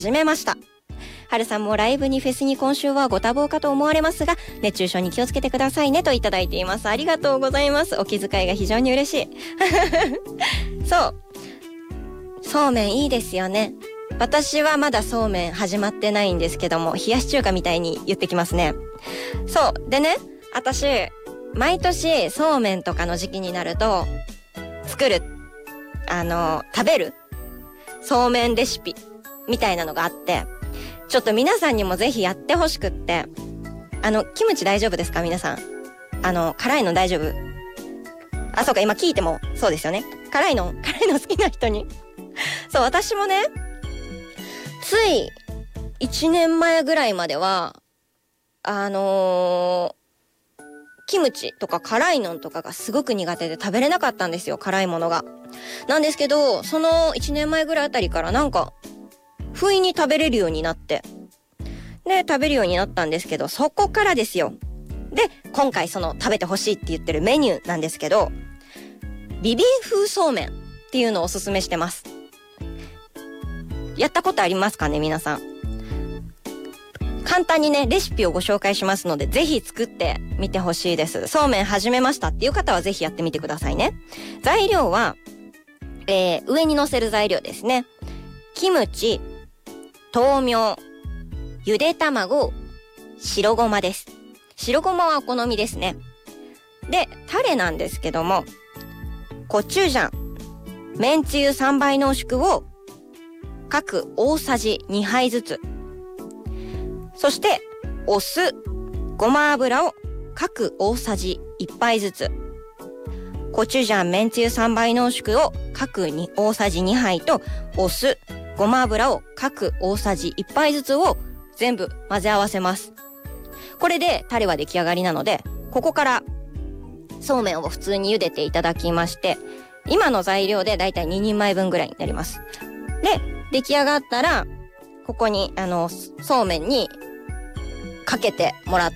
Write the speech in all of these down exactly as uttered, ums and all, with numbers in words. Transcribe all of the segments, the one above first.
始めました。春さんもライブにフェスに今週はご多忙かと思われますが、熱中症に気をつけてくださいねといただいています。ありがとうございます。お気遣いが非常に嬉しい。そう。そうめんいいですよね。私はまだそうめん始まってないんですけども、冷やし中華みたいに言ってきますね。そう。でね、私、毎年そうめんとかの時期になると、作る、あの、食べるそうめんレシピみたいなのがあって、ちょっと皆さんにもぜひやってほしくって、あの、キムチ大丈夫ですか皆さん。あの、辛いの大丈夫？あ、そうか、今聞いてもそうですよね。辛いの、辛いの好きな人に。そう、私もね、ついいちねんまえぐらいまでは、あのー、キムチとか辛いのとかがすごく苦手で食べれなかったんですよ、辛いものが。なんですけど、そのいちねんまえぐらいあたりからなんか、不意に食べれるようになって。で、食べるようになったんですけど、そこからですよ。で、今回その食べてほしいって言ってるメニューなんですけど、ビビン風そうめんっていうのをおすすめしてます。やったことありますかね、皆さん。簡単にね、レシピをご紹介しますので、ぜひ作ってみてほしいです。そうめん始めましたっていう方はぜひやってみてくださいね。材料は、えー、上に乗せる材料ですね。キムチ、豆苗、ゆで卵、白ごまです。白ごまはお好みですね。で、タレなんですけども、コチュジャン、めんつゆさんばい濃縮を各大さじにはいずつ。そして、お酢、ごま油を各大さじいっぱいずつ。コチュジャン、めんつゆさんばい濃縮を各に大さじにはいと、お酢、ごま油を各大さじいっぱいずつを全部混ぜ合わせます。これでタレは出来上がりなので、ここからそうめんを普通に茹でていただきまして、今の材料でだいたいににんまえぶんぐらいになります。で、出来上がったら、ここに、あの、そうめんにかけてもらって、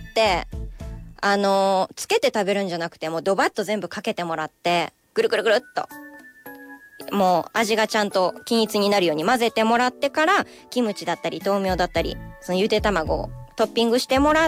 あの、つけて食べるんじゃなくて、もうドバッと全部かけてもらって、ぐるぐるぐるっと。もう味がちゃんと均一になるように混ぜてもらってから、キムチだったり豆苗だったり、そのゆで卵をトッピングしてもらって、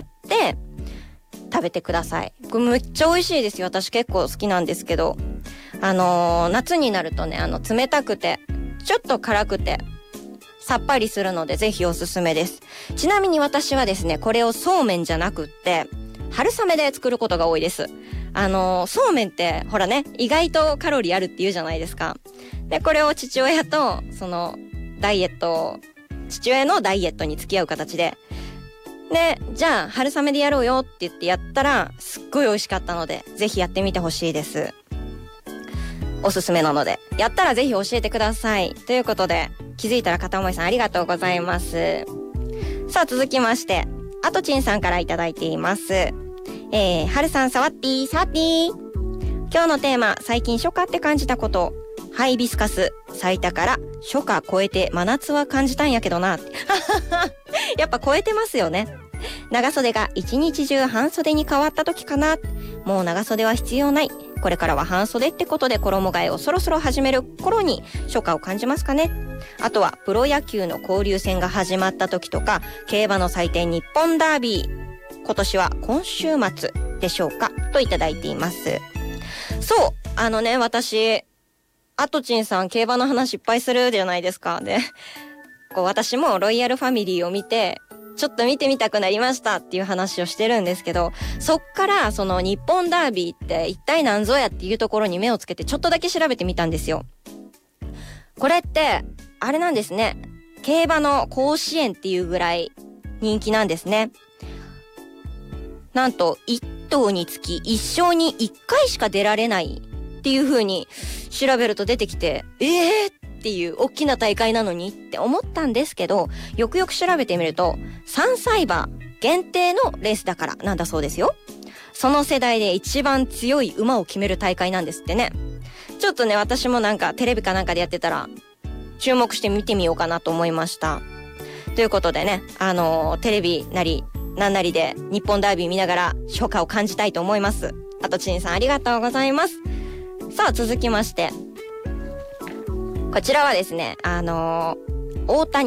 食べてください。これめっちゃ美味しいですよ。私結構好きなんですけど。あのー、夏になるとね、あの、冷たくて、ちょっと辛くて、さっぱりするのでぜひおすすめです。ちなみに私はですね、これをそうめんじゃなくって、春雨で作ることが多いです。あのー、そうめんって、ほらね、意外とカロリーあるって言うじゃないですか。で、これを父親と、その、ダイエット、父親のダイエットに付き合う形で、で、じゃあ、春雨でやろうよって言ってやったら、すっごい美味しかったので、ぜひやってみてほしいです。おすすめなので、やったらぜひ教えてください。ということで、気づいたら片思いさんありがとうございます。さあ、続きまして、あとちんさんからいただいています。えー、春さん、サワッティー、サワッティー。今日のテーマ、最近初夏って感じたこと。ハイビスカス、咲いたから初夏超えて真夏は感じたんやけどな。やっぱ超えてますよね。長袖が一日中半袖に変わった時かな。もう長袖は必要ない。これからは半袖ってことで衣替えをそろそろ始める頃に初夏を感じますかね。あとはプロ野球の交流戦が始まった時とか、競馬の祭典日本ダービー。今年は今週末でしょうかといただいています。そう、あのね、私、あとちんさん競馬の話いっぱいするじゃないですか。で、こう私もロイヤルファミリーを見て、ちょっと見てみたくなりましたっていう話をしてるんですけど、そっからその日本ダービーって一体何ぞやっていうところに目をつけてちょっとだけ調べてみたんですよ。これって、あれなんですね。競馬の甲子園っていうぐらい人気なんですね。なんと一頭につき一生に一回しか出られないっていう風に調べると出てきて、えーっていう大きな大会なのにって思ったんですけど、よくよく調べてみるとさんさい馬限定のレースだからなんだそうですよ。その世代で一番強い馬を決める大会なんですってね。ちょっとね、私もなんかテレビかなんかでやってたら注目して見てみようかなと思いました。ということでね、あのー、テレビなりなんなりで日本ダービー見ながら初夏を感じたいと思います。あとちんさんありがとうございます。さあ続きまして、こちらはですね、あのー、大谷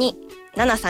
ナナさ